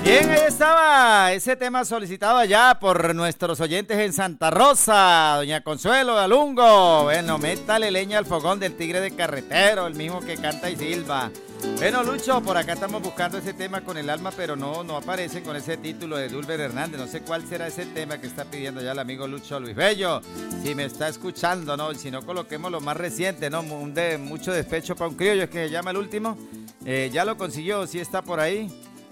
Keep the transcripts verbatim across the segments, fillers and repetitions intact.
Bien, ahí estaba ese tema solicitado allá por nuestros oyentes en Santa Rosa, doña Consuelo de Alungo. Bueno, métale leña al fogón del tigre de carretero, el mismo que canta y silba. Bueno, Lucho, por acá estamos buscando ese tema con el alma, pero no, no aparece con ese título de Dulber Hernández. No sé cuál será ese tema que está pidiendo ya el amigo Lucho Luis Bello. Si me está escuchando, ¿no? Si no, coloquemos lo más reciente, ¿no? Un de mucho despecho para un criollo, es que se llama el último. Eh, ya lo consiguió, sí está por ahí.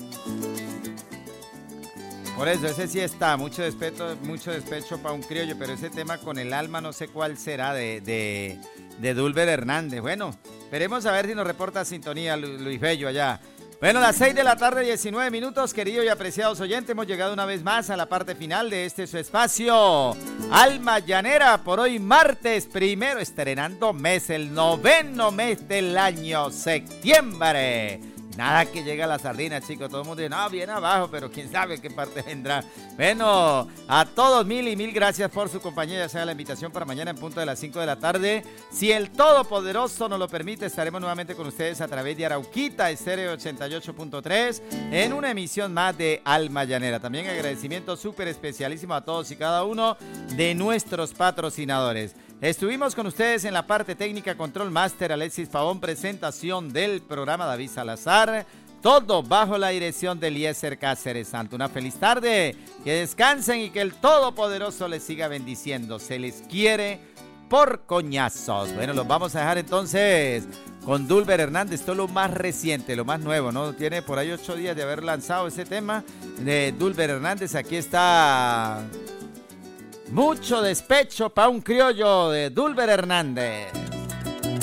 Por eso, ese sí está, mucho despecho, mucho despecho para un criollo, pero ese tema con el alma no sé cuál será de, de, de Dulber Hernández. Bueno, veremos a ver si nos reporta sintonía Luis Bello allá. Bueno, las seis de la tarde, diecinueve minutos, queridos y apreciados oyentes, hemos llegado una vez más a la parte final de este su espacio, Alma Llanera, por hoy martes primero, estrenando mes, el noveno mes del año, septiembre. Nada que llega a la sardina, chicos. Todo el mundo dice, no, bien abajo, pero quién sabe qué parte vendrá. Bueno, a todos mil y mil gracias por su compañía. Ya sea la invitación para mañana en punto de las cinco de la tarde. Si el Todopoderoso nos lo permite, estaremos nuevamente con ustedes a través de Arauquita, Estéreo ochenta y ocho punto tres, en una emisión más de Alma Llanera. También agradecimiento súper especialísimo a todos y cada uno de nuestros patrocinadores. Estuvimos con ustedes en la parte técnica, Control Master, Alexis Pavón, presentación del programa David Salazar, todo bajo la dirección de Eliezer Cáceres Santo. Una feliz tarde, que descansen y que el Todopoderoso les siga bendiciendo. Se les quiere por coñazos. Bueno, los vamos a dejar entonces con Dulber Hernández, esto es lo más reciente, lo más nuevo, ¿no? Tiene por ahí ocho días de haber lanzado ese tema de Dulber Hernández. Aquí está... Mucho despecho para un criollo de Dulber Hernández.